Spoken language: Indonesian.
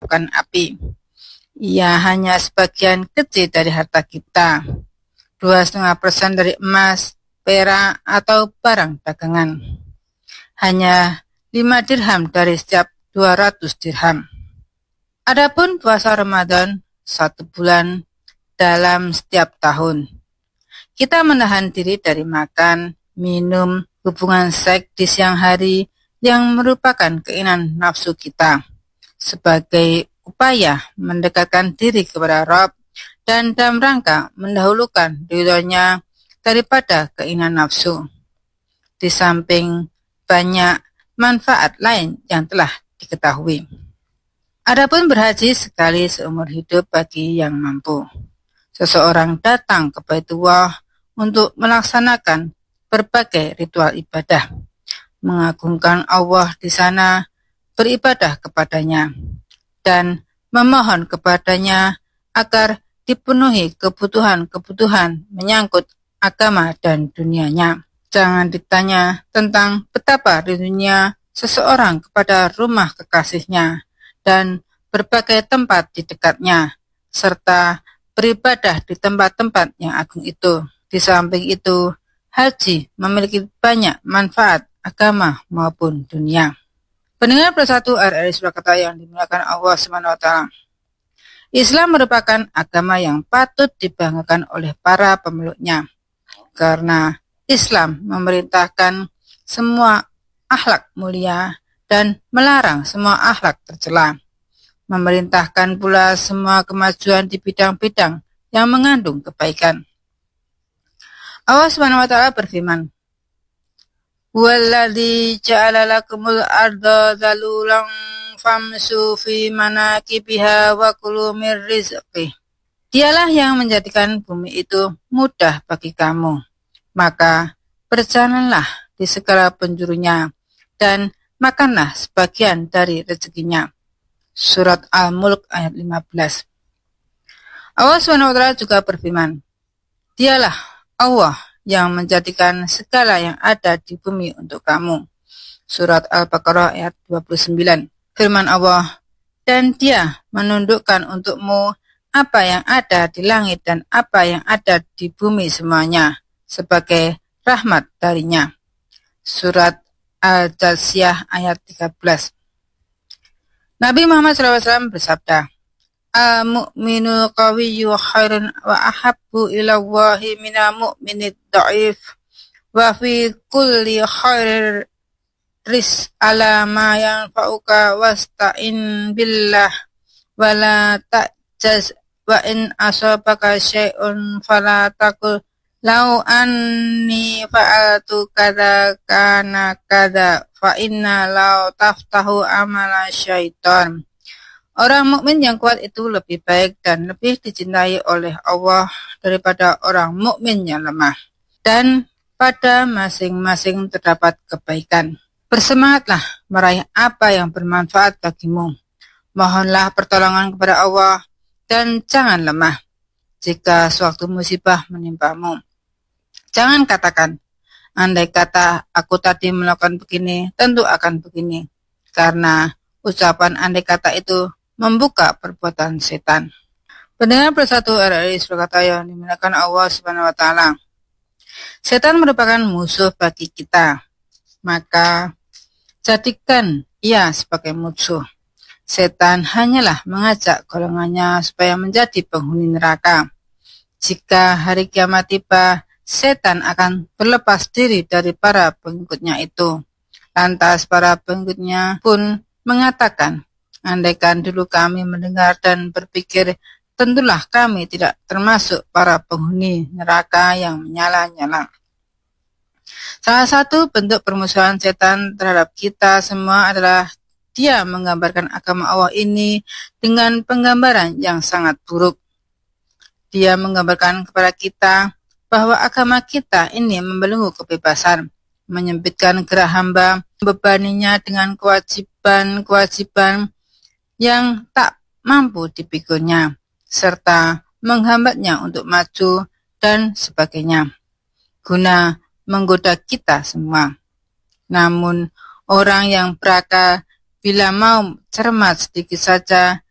bukan api. Ia hanya sebagian kecil dari harta kita, 2,5% dari emas, perak, atau barang dagangan. Hanya 5 dirham dari setiap 200 dirham. Adapun puasa Ramadan, 1 bulan dalam setiap tahun. Kita menahan diri dari makan, minum, hubungan seks di siang hari yang merupakan keinginan nafsu kita, sebagai upaya mendekatkan diri kepada Rabb dan dalam rangka mendahulukan ridhonya daripada keinginan nafsu. Di samping banyak manfaat lain yang telah diketahui. Adapun berhaji sekali seumur hidup bagi yang mampu. Seseorang datang ke Baitullah untuk melaksanakan berbagai ritual ibadah, mengagungkan Allah di sana, beribadah kepadanya, dan memohon kepadanya agar dipenuhi kebutuhan-kebutuhan menyangkut agama dan dunianya. Jangan ditanya tentang betapa rindunya seseorang kepada rumah kekasihnya dan berbagai tempat di dekatnya, serta beribadah di tempat-tempat yang agung itu. Di samping itu, haji memiliki banyak manfaat agama maupun dunia. Pendengar persatu RRI Surakarta yang dimuliakan Allah SWT. Islam merupakan agama yang patut dibanggakan oleh para pemeluknya, karena Islam memerintahkan semua akhlak mulia dan melarang semua akhlak tercela. Memerintahkan pula semua kemajuan di bidang-bidang yang mengandung kebaikan. Allah SWT berfirman, Walladzi ja'ala lakumul arda dhalulan famsu fi manakibiha wa kulu mir rizqih. Dialah yang menjadikan bumi itu mudah bagi kamu. Maka berjalanlah di segala penjurunya dan makanlah sebagian dari rezekinya. Surat Al-Mulk ayat 15. Allah SWT juga berfirman, Dialah Allah yang menjadikan segala yang ada di bumi untuk kamu. Surat Al-Baqarah ayat 29. Firman Allah, dan Dia menundukkan untukmu apa yang ada di langit dan apa yang ada di bumi semuanya sebagai rahmat darinya. Surat Al-Jasiyah ayat 13. Nabi Muhammad SAW bersabda, Al-mu'minul qawiyyu khairun wa ahabbu ilallahi minal mu'minid da'if wa fi kulli khair ris ala ma yanfa'uka wasta'in billah wa la ta'jaz wa in asabaka syai'un fala taqul lau anni fa'altu kada kana kada fa inna lau taftahu amala syaitan. Orang mukmin yang kuat itu lebih baik dan lebih dicintai oleh Allah daripada orang mukmin yang lemah. Dan pada masing-masing terdapat kebaikan. Bersemangatlah meraih apa yang bermanfaat bagimu. Mohonlah pertolongan kepada Allah dan jangan lemah jika suatu musibah menimpamu. Jangan katakan, andai kata aku tadi melakukan begini, tentu akan begini. Karena ucapan andai kata itu membuka perbuatan setan. Pendengar persatu RRI Surakarta yang dimuliakan Allah SWT. Setan merupakan musuh bagi kita, maka jadikan ia sebagai musuh. Setan hanyalah mengajak golongannya supaya menjadi penghuni neraka. Jika hari kiamat tiba, setan akan berlepas diri dari para pengikutnya itu. Lantas para pengikutnya pun mengatakan, andaikan dulu kami mendengar dan berpikir, tentulah kami tidak termasuk para penghuni neraka yang menyala-nyala. Salah satu bentuk permusuhan setan terhadap kita semua adalah dia menggambarkan agama Allah ini dengan penggambaran yang sangat buruk. Dia menggambarkan kepada kita bahwa agama kita ini membelenggu kebebasan, menyempitkan gerak hamba, membebaninya dengan kewajiban-kewajiban yang tak mampu dipikulnya, serta menghambatnya untuk maju dan sebagainya, guna menggoda kita semua. Namun, orang yang berakal bila mau cermat sedikit saja